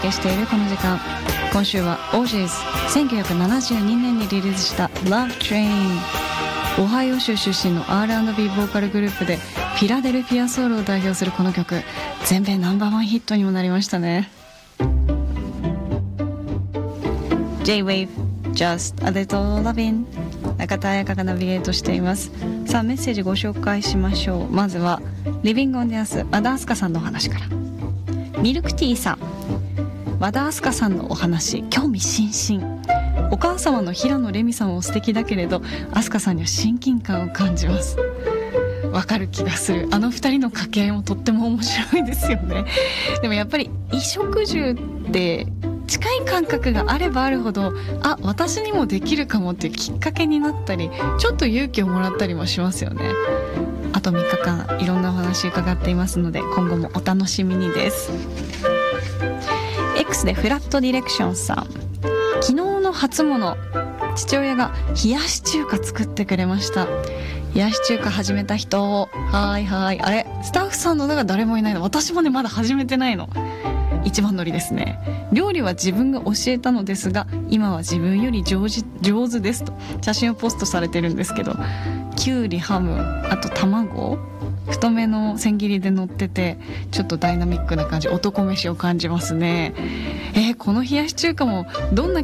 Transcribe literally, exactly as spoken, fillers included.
しているこの時間、今週は オージーズ せんきゅうひゃくななじゅうにねんにリリースした Love Train。 オハイオ州出身の アールアンドビー ボーカルグループでフィラデルフィアソウルを代表するこの曲、全米ナンバーワンヒットにもなりましたね。 J-Wave Just a Little Lovin'、 中田彩香がナビゲートしています。さあメッセージご紹介しましょう。まずは Living on the Earth 和田明日香さんのお話から。ミルクティーさん、和田明日香さんのお話興味津々。お母様の平野レミさんも素敵だけれど明日香さんには親近感を感じます。わかる気がする。あの二人の掛け合いもとっても面白いですよね。でもやっぱり衣食住って近い感覚があればあるほど、あ、私にもできるかもっていうきっかけになったり、ちょっと勇気をもらったりもしますよね。あとみっかかんいろんなお話伺っていますので今後もお楽しみにです。 X でフラットディレクションさん、昨日の初物、父親が冷やし中華作ってくれました。冷やし中華始めた人、はーいはーい。あれ、スタッフさんの中が誰もいないの。私もねまだ始めてないの。一番乗りですね。料理は自分が教えたのですが今は自分より上手、上手ですと写真をポストされてるんですけど、きゅうり、ハム、あと卵、太めの千切りで乗っててちょっとダイナミックな感じ、男飯を感じますね。えー、この冷やし中華もどんな